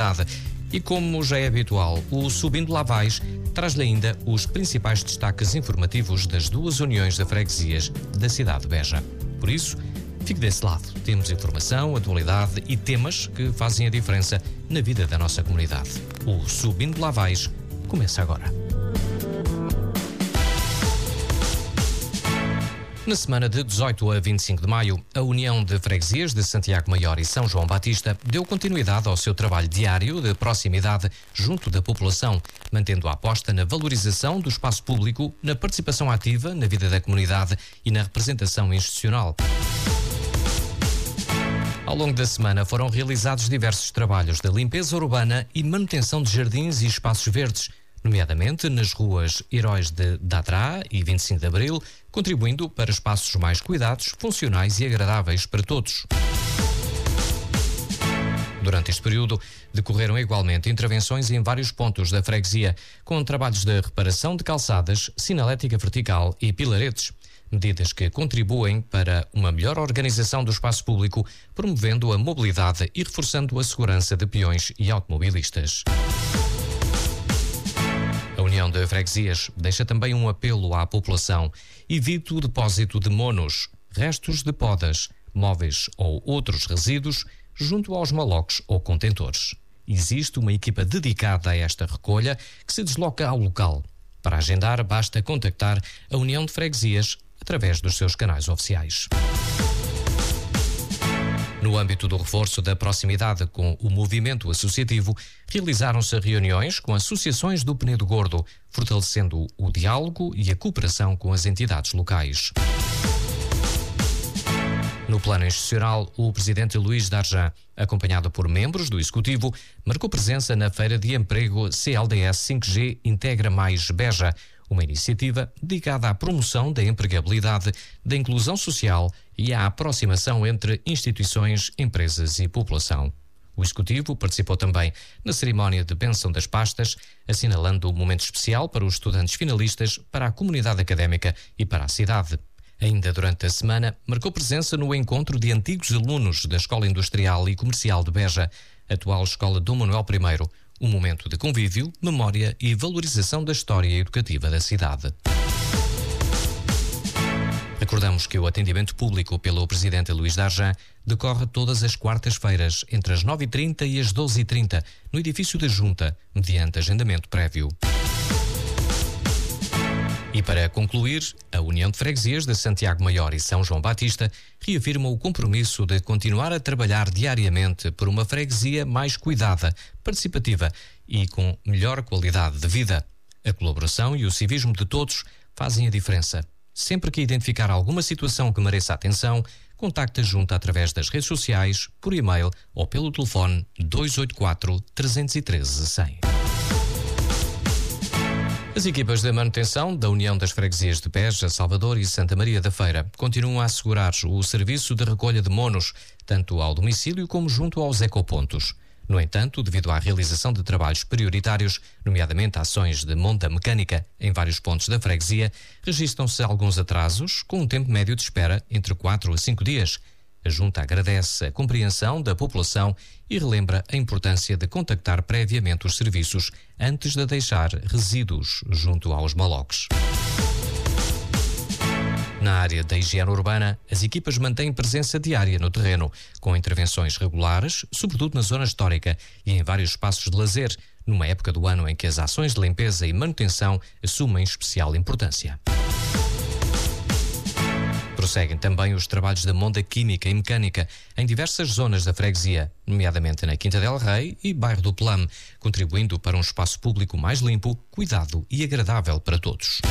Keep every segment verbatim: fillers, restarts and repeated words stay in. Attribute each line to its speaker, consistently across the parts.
Speaker 1: E como já é habitual, o Subindo Lá Vais traz-lhe ainda os principais destaques informativos das duas uniões de freguesias da cidade de Beja. Por isso, fique desse lado. Temos informação, atualidade e temas que fazem a diferença na vida da nossa comunidade. O Subindo Lá Vais começa agora. Na semana de dezoito a vinte e cinco de maio, a União de Freguesias de Santiago Maior e São João Batista deu continuidade ao seu trabalho diário de proximidade junto da população, mantendo a aposta na valorização do espaço público, na participação ativa na vida da comunidade e na representação institucional. Ao longo da semana foram realizados diversos trabalhos de limpeza urbana e manutenção de jardins e espaços verdes, nomeadamente nas ruas Heróis de Dadrá e vinte e cinco de Abril, contribuindo para espaços mais cuidados, funcionais e agradáveis para todos. Durante este período, decorreram igualmente intervenções em vários pontos da freguesia, com trabalhos de reparação de calçadas, sinalética vertical e pilaretes, medidas que contribuem para uma melhor organização do espaço público, promovendo a mobilidade e reforçando a segurança de peões e automobilistas. A União de Freguesias deixa também um apelo à população: evite o depósito de monos, restos de podas, móveis ou outros resíduos junto aos malocos ou contentores. Existe uma equipa dedicada a esta recolha que se desloca ao local. Para agendar, basta contactar a União de Freguesias através dos seus canais oficiais. No âmbito do reforço da proximidade com o movimento associativo, realizaram-se reuniões com associações do Penedo Gordo, fortalecendo o diálogo e a cooperação com as entidades locais. No plano institucional, o presidente Luís Darjan, acompanhado por membros do Executivo, marcou presença na Feira de Emprego C L D S cinco G Integra Mais Beja, uma iniciativa dedicada à promoção da empregabilidade, da inclusão social e à aproximação entre instituições, empresas e população. O Executivo participou também na cerimónia de bênção das pastas, assinalando um momento especial para os estudantes finalistas, para a comunidade académica e para a cidade. Ainda durante a semana, marcou presença no encontro de antigos alunos da Escola Industrial e Comercial de Beja, atual Escola Dom Manuel I, um momento de convívio, memória e valorização da história educativa da cidade. Recordamos que o atendimento público pelo presidente Luís Darjan decorre todas as quartas-feiras, entre as nove e trinta e as doze e trinta, no edifício da Junta, mediante agendamento prévio. E para concluir, a União de Freguesias de Santiago Maior e São João Batista reafirma o compromisso de continuar a trabalhar diariamente por uma freguesia mais cuidada, participativa e com melhor qualidade de vida. A colaboração e o civismo de todos fazem a diferença. Sempre que identificar alguma situação que mereça atenção, contacte a Junta através das redes sociais, por e-mail ou pelo telefone dois oito quatro, três um três, zero zero. As equipas de manutenção da União das Freguesias de Beja, Salvador e Santa Maria da Feira continuam a assegurar o serviço de recolha de monos, tanto ao domicílio como junto aos ecopontos. No entanto, devido à realização de trabalhos prioritários, nomeadamente ações de monta mecânica em vários pontos da freguesia, registram-se alguns atrasos, com um tempo médio de espera entre quatro a cinco dias. A Junta agradece a compreensão da população e relembra a importância de contactar previamente os serviços antes de deixar resíduos junto aos malocos. Na área da higiene urbana, as equipas mantêm presença diária no terreno, com intervenções regulares, sobretudo na zona histórica e em vários espaços de lazer, numa época do ano em que as ações de limpeza e manutenção assumem especial importância. Prosseguem também os trabalhos da monta química e mecânica em diversas zonas da freguesia, nomeadamente na Quinta del Rei e bairro do Plame, contribuindo para um espaço público mais limpo, cuidado e agradável para todos.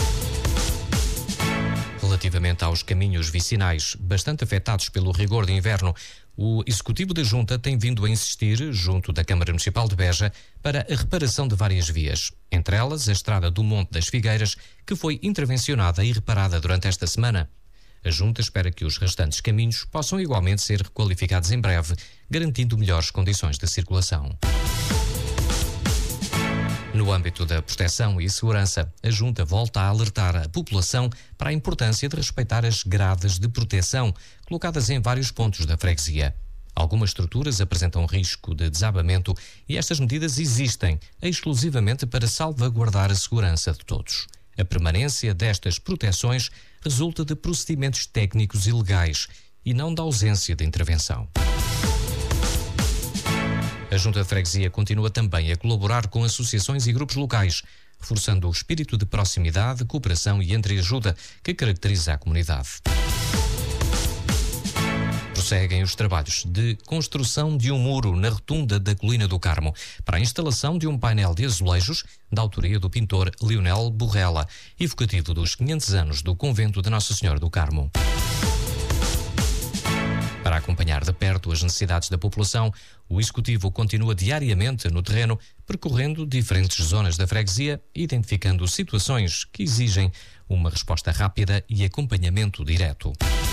Speaker 1: Relativamente aos caminhos vicinais, bastante afetados pelo rigor de inverno, o Executivo da Junta tem vindo a insistir, junto da Câmara Municipal de Beja, para a reparação de várias vias, entre elas a Estrada do Monte das Figueiras, que foi intervencionada e reparada durante esta semana. A Junta espera que os restantes caminhos possam igualmente ser requalificados em breve, garantindo melhores condições de circulação. No âmbito da proteção e segurança, a Junta volta a alertar a população para a importância de respeitar as grades de proteção colocadas em vários pontos da freguesia. Algumas estruturas apresentam risco de desabamento e estas medidas existem exclusivamente para salvaguardar a segurança de todos. A permanência destas proteções resulta de procedimentos técnicos e legais e não da ausência de intervenção. A Junta de Freguesia continua também a colaborar com associações e grupos locais, reforçando o espírito de proximidade, cooperação e entreajuda que caracteriza a comunidade. Prosseguem os trabalhos de construção de um muro na rotunda da Colina do Carmo para a instalação de um painel de azulejos da autoria do pintor Leonel Borrella, evocativo dos quinhentos anos do convento de Nossa Senhora do Carmo. Para acompanhar de perto as necessidades da população, o Executivo continua diariamente no terreno, percorrendo diferentes zonas da freguesia, identificando situações que exigem uma resposta rápida e acompanhamento direto.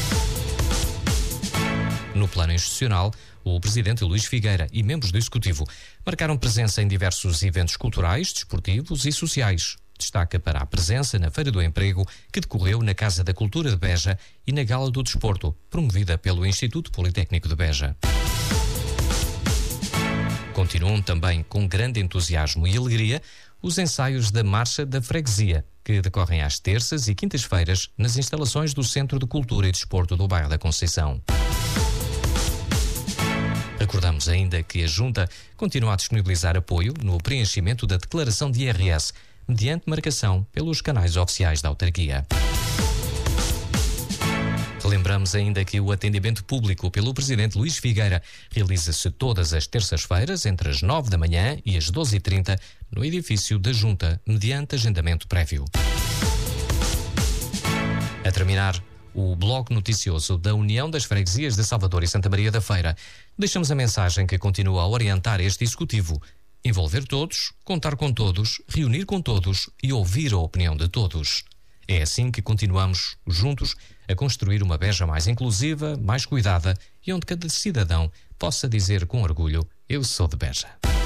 Speaker 1: No plano institucional, o Presidente Luís Figueira e membros do Executivo marcaram presença em diversos eventos culturais, desportivos e sociais. Destaca para a presença na Feira do Emprego, que decorreu na Casa da Cultura de Beja e na Gala do Desporto, promovida pelo Instituto Politécnico de Beja. Continuam também com grande entusiasmo e alegria os ensaios da Marcha da Freguesia, que decorrem às terças e quintas-feiras nas instalações do Centro de Cultura e Desporto do bairro da Conceição. Recordamos ainda que a Junta continua a disponibilizar apoio no preenchimento da declaração de I R S, mediante marcação pelos canais oficiais da autarquia. Lembramos ainda que o atendimento público pelo Presidente Luís Figueira realiza-se todas as terças-feiras entre as nove da manhã e as doze e trinta no edifício da Junta, mediante agendamento prévio. A terminar, o bloco noticioso da União das Freguesias de Salvador e Santa Maria da Feira, deixamos a mensagem que continua a orientar este Executivo: envolver todos, contar com todos, reunir com todos e ouvir a opinião de todos. É assim que continuamos, juntos, a construir uma Beja mais inclusiva, mais cuidada e onde cada cidadão possa dizer com orgulho: eu sou de Beja.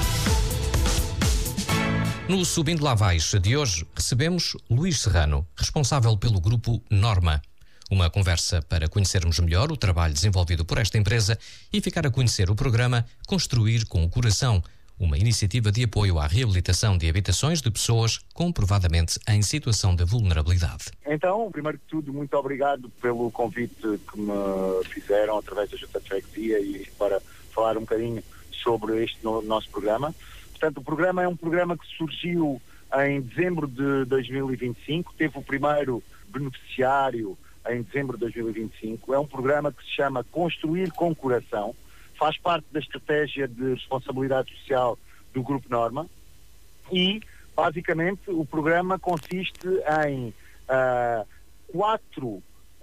Speaker 1: No Subindo Lá Vais de hoje, recebemos Luís Serrano, responsável pelo grupo Norma. Uma conversa para conhecermos melhor o trabalho desenvolvido por esta empresa e ficar a conhecer o programa Construir com o Coração, uma iniciativa de apoio à reabilitação de habitações de pessoas comprovadamente em situação de vulnerabilidade.
Speaker 2: Então, primeiro que tudo, muito obrigado pelo convite que me fizeram através da Junta de Freguesia e para falar um bocadinho sobre este no, nosso programa. Portanto, o programa é um programa que surgiu em dezembro de dois mil e vinte e cinco, teve o primeiro beneficiário em dezembro de dois mil e vinte e cinco. É um programa que se chama Construir com Coração, faz parte da estratégia de responsabilidade social do Grupo Norma e, basicamente, o programa consiste em uh, quatro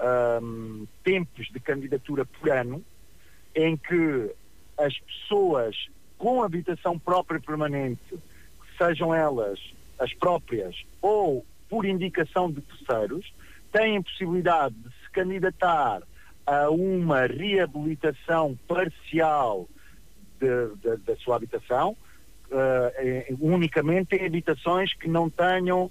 Speaker 2: um, tempos de candidatura por ano, em que as pessoas com habitação própria permanente, sejam elas as próprias ou por indicação de terceiros, têm possibilidade de se candidatar a uma reabilitação parcial de, de, da sua habitação, uh, unicamente em habitações que não tenham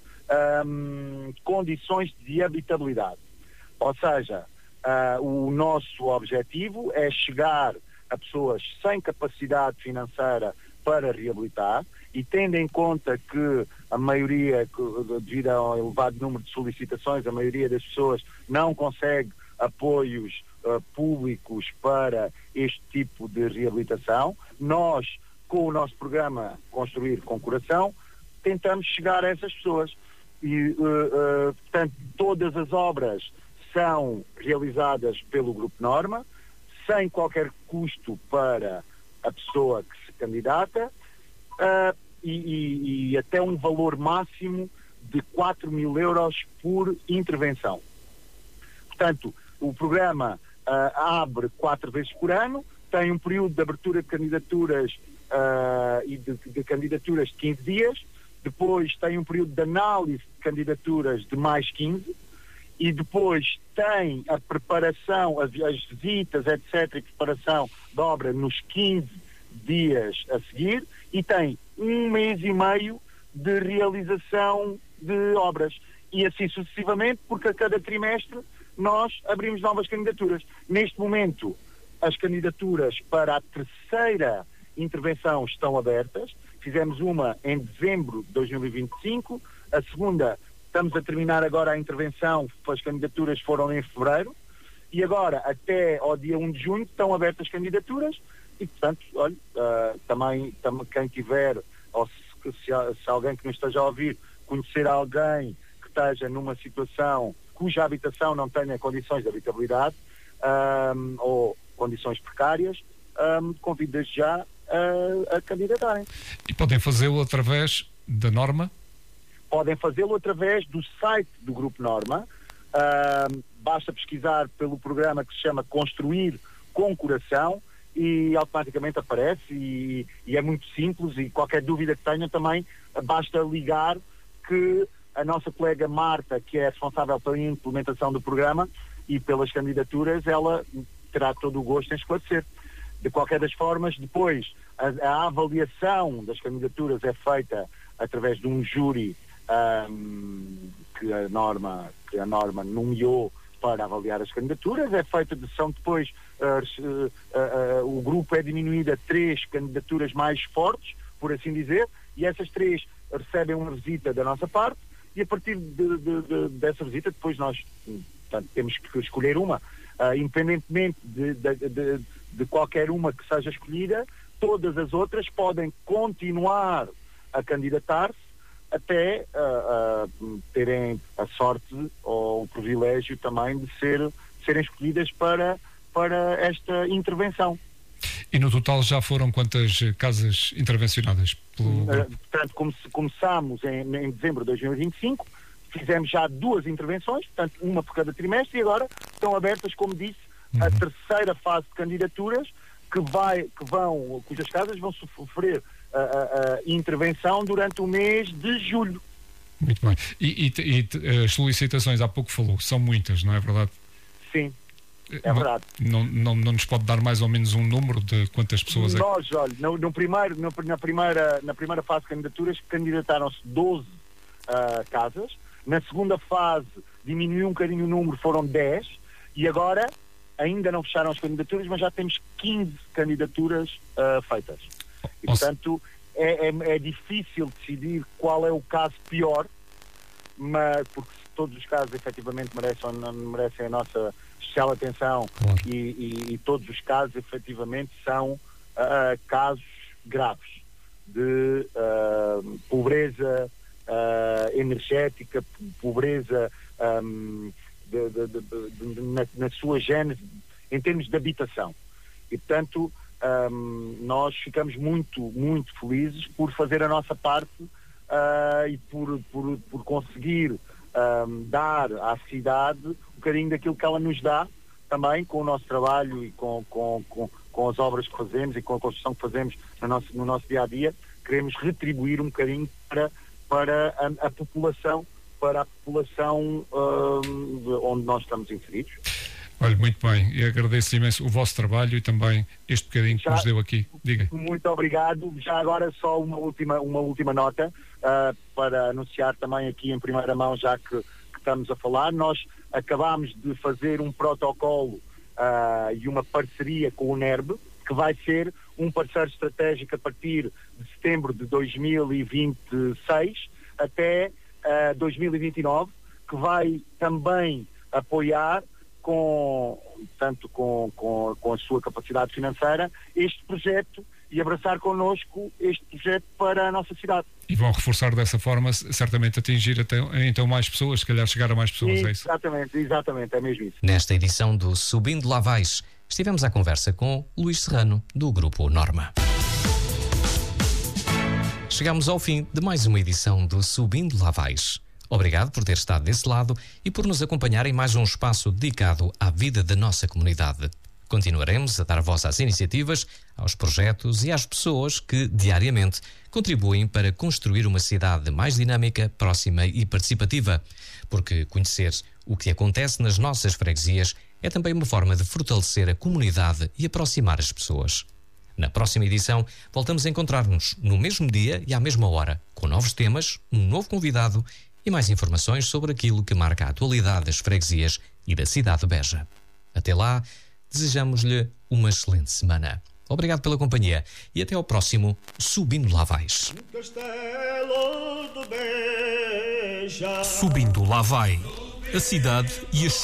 Speaker 2: um, condições de habitabilidade. Ou seja, uh, o nosso objetivo é chegar a pessoas sem capacidade financeira para reabilitar, e tendo em conta que a maioria, devido ao elevado número de solicitações, a maioria das pessoas não consegue apoios uh, públicos para este tipo de reabilitação, nós, com o nosso programa Construir com Coração, tentamos chegar a essas pessoas. E, uh, uh, portanto, todas as obras são realizadas pelo Grupo Norma, sem qualquer custo para a pessoa que se candidata, uh, e, e, e até um valor máximo de quatro mil euros por intervenção. Portanto, o programa uh, abre quatro vezes por ano, tem um período de abertura de candidaturas uh, e de, de candidaturas de quinze dias, depois tem um período de análise de candidaturas de mais quinze, e depois tem a preparação, as, as visitas, etcétera, e preparação da obra nos quinze dias a seguir, e tem um mês e meio de realização de obras. E assim sucessivamente, porque a cada trimestre nós abrimos novas candidaturas. Neste momento as candidaturas para a terceira intervenção estão abertas. Fizemos uma em dezembro de dois mil e vinte e cinco, a segunda estamos a terminar agora a intervenção, as candidaturas foram em fevereiro, e agora até ao dia um de junho estão abertas candidaturas e, portanto, olha, uh, também, também quem tiver, ou se, se, se alguém que nos esteja a ouvir conhecer alguém que esteja numa situação cuja habitação não tenha condições de habitabilidade um, ou condições precárias, um, convido desde já a, a candidatarem.
Speaker 3: E podem fazê-lo através da Norma?
Speaker 2: Podem fazê-lo através do site do Grupo Norma. Uh, basta pesquisar pelo programa que se chama Construir com Coração e automaticamente aparece e, e é muito simples, e qualquer dúvida que tenham também basta ligar, que a nossa colega Marta, que é responsável pela implementação do programa e pelas candidaturas, ela terá todo o gosto em esclarecer. De qualquer das formas, depois a, a avaliação das candidaturas é feita através de um júri um, que a norma que a norma nomeou para avaliar as candidaturas. É feita de são depois uh, uh, uh, uh, o grupo é diminuído a três candidaturas mais fortes, por assim dizer, e essas três recebem uma visita da nossa parte, e a partir de, de, de, dessa visita depois nós, portanto, temos que escolher uma, uh, independentemente de, de, de, de qualquer uma que seja escolhida, todas as outras podem continuar a candidatar-se até uh, uh, terem a sorte ou o privilégio também de, ser, de serem escolhidas para, para esta intervenção.
Speaker 3: E no total já foram quantas casas intervencionadas pelo grupo? Uh,
Speaker 2: portanto, come começámos em, em dezembro de dois mil e vinte e cinco, fizemos já duas intervenções, portanto uma por cada trimestre, e agora estão abertas, como disse, uhum. a terceira fase de candidaturas, que, vai, que vão, cujas casas vão sofrer a, a, a intervenção durante o mês de julho.
Speaker 3: Muito bem. E, e, e as solicitações, há pouco falou, são muitas, não é verdade?
Speaker 2: Sim. É
Speaker 3: não,
Speaker 2: verdade.
Speaker 3: Não, não, não nos pode dar mais ou menos um número de quantas pessoas...
Speaker 2: Nós,
Speaker 3: é...
Speaker 2: olha, no, no primeiro, no, na, primeira, na primeira fase de candidaturas candidataram-se doze uh, casas. Na segunda fase diminuiu um bocadinho o número, foram dez, e agora ainda não fecharam as candidaturas, mas já temos quinze candidaturas uh, feitas. E, portanto, é, é, é difícil decidir qual é o caso pior, mas porque todos os casos efetivamente merecem, merecem a nossa especial atenção, claro. e, e, e todos os casos efetivamente são uh, casos graves de uh, pobreza uh, energética, pobreza um, de, de, de, de, de, na, na sua gênese em termos de habitação. E portanto um, nós ficamos muito, muito felizes por fazer a nossa parte uh, e por, por, por conseguir Um, dar à cidade um bocadinho daquilo que ela nos dá também com o nosso trabalho e com, com, com, com as obras que fazemos e com a construção que fazemos no nosso, no nosso dia a dia. Queremos retribuir um bocadinho para, para a, a população, para a população um, onde nós estamos inseridos.
Speaker 3: Olha, muito bem, e agradeço imenso o vosso trabalho e também este bocadinho que já, nos deu aqui. Diga.
Speaker 2: Muito obrigado. Já agora só uma última, uma última nota uh, para anunciar também aqui em primeira mão, já que, que estamos a falar. Nós acabámos de fazer um protocolo uh, e uma parceria com o NERB, que vai ser um parceiro estratégico a partir de setembro de dois mil e vinte e seis até uh, dois mil e vinte e nove, que vai também apoiar com, tanto com, com, com a sua capacidade financeira, este projeto e abraçar connosco este projeto para a nossa cidade.
Speaker 3: E vão reforçar dessa forma, certamente atingir até, então mais pessoas, se calhar chegar a mais pessoas,
Speaker 2: Sim,
Speaker 3: é isso?
Speaker 2: Exatamente, exatamente, é mesmo isso.
Speaker 1: Nesta edição do Subindo Lavais, estivemos à conversa com Luís Serrano, do Grupo Norma. Chegamos ao fim de mais uma edição do Subindo Lavais. Obrigado por ter estado desse lado e por nos acompanhar em mais um espaço dedicado à vida da nossa comunidade. Continuaremos a dar voz às iniciativas, aos projetos e às pessoas que, diariamente, contribuem para construir uma cidade mais dinâmica, próxima e participativa. Porque conhecer o que acontece nas nossas freguesias é também uma forma de fortalecer a comunidade e aproximar as pessoas. Na próxima edição, voltamos a encontrar-nos no mesmo dia e à mesma hora, com novos temas, um novo convidado e mais informações sobre aquilo que marca a atualidade das freguesias e da cidade de Beja. Até lá, desejamos-lhe uma excelente semana. Obrigado pela companhia e até ao próximo Subindo Lá Vais.
Speaker 4: Subindo Lá Vai, a cidade e as